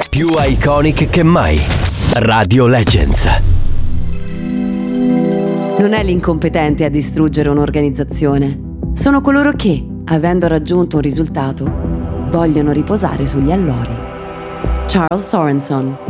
Più iconic che mai. Radio Legends. Non è l'incompetente a distruggere un'organizzazione. Sono coloro che, avendo raggiunto un risultato, vogliono riposare sugli allori. Charles Sorenson.